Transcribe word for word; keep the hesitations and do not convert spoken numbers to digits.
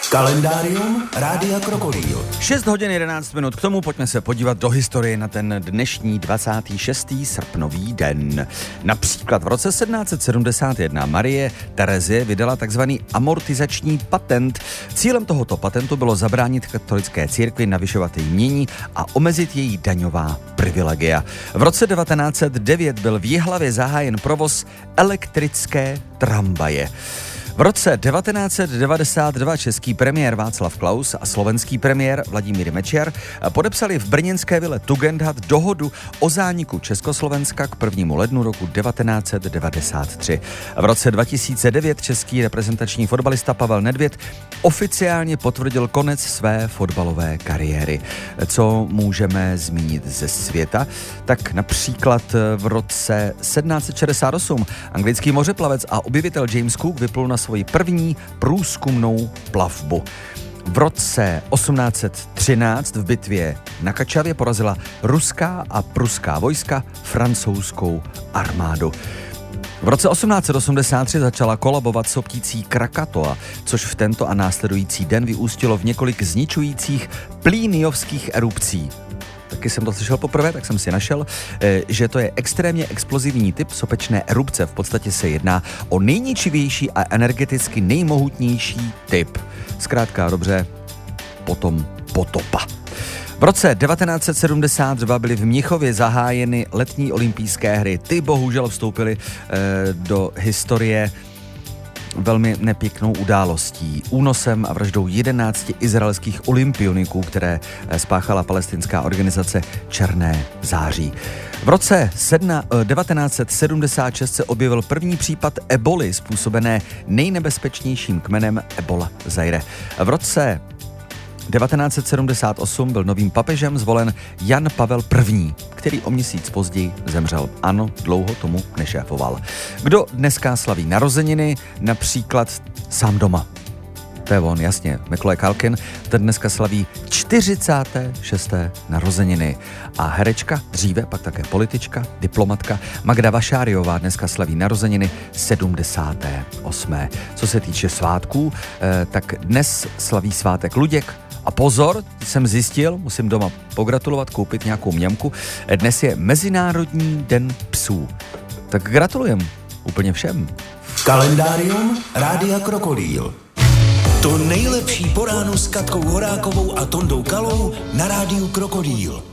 Kalendárium Rádia Krokodýl. šest hodin jedenáct minut, k tomu pojďme se podívat do historie na ten dnešní dvacátého šestého srpnový den. Například v roce sedmnáct sedmdesát jedna Marie Terezie vydala takzvaný amortizační patent. Cílem tohoto patentu bylo zabránit katolické církvi navyšovat její jmění a omezit její daňová privilegia. V roce devatenáct set devět byl v Jihlavě zahájen provoz elektrické tramvaje. V roce devatenáct set devadesát dva český premiér Václav Klaus a slovenský premiér Vladimír Mečiar podepsali v brněnské vile Tugendhat dohodu o zániku Československa k prvnímu lednu roku devatenáct set devadesát tři. V roce dva tisíce devět český reprezentační fotbalista Pavel Nedvěd oficiálně potvrdil konec své fotbalové kariéry. Co můžeme zmínit ze světa? Tak například v roce sedmnáct set šedesát osm anglický mořeplavec a objevitel James Cook vyplul na svoji první průzkumnou plavbu. V roce osmnáct set třináct v bitvě na Kačavě porazila ruská a pruská vojska francouzskou armádu. V roce osmnáct set osmdesát tři začala kolabovat s obtící Krakatoa, což v tento a následující den vyústilo v několik zničujících plíniovských erupcí. Taky jsem to slyšel poprvé, tak jsem si našel, že to je extrémně explozivní typ sopečné erupce. V podstatě se jedná o nejničivější a energeticky nejmohutnější typ. Zkrátka dobře, potom potopa. V roce devatenáct set sedmdesát dva byly v Mnichově zahájeny letní olympijské hry. Ty bohužel vstoupily eh, do historie velmi nepěknou událostí, únosem a vraždou jedenácti izraelských olympioniků, které spáchala palestinská organizace Černé září. V roce devatenáct set sedmdesát šest se objevil první případ eboly způsobené nejnebezpečnějším kmenem Ebola Zaire. V roce devatenáct set sedmdesát osm byl novým papežem zvolen Jan Pavel I., který o měsíc později zemřel. Ano, dlouho tomu nešéfoval. Kdo dneska slaví narozeniny, například Sám doma. To je on, jasně, Macaulay Culkin, ten dneska slaví čtyřicáté šesté narozeniny. A herečka, dříve pak také politička, diplomatka Magda Vašáriová dneska slaví narozeniny sedmdesáté osmé Co se týče svátků, eh, tak dnes slaví svátek Luděk. A pozor, jsem zjistil, musím doma pogratulovat, koupit nějakou mňamku. Dnes je Mezinárodní den psů. Tak gratulujem úplně všem. Kalendárium Rádia Krokodýl. To nejlepší po ránu s Katkou Horákovou a Tondou Kalou na Rádiu Krokodýl.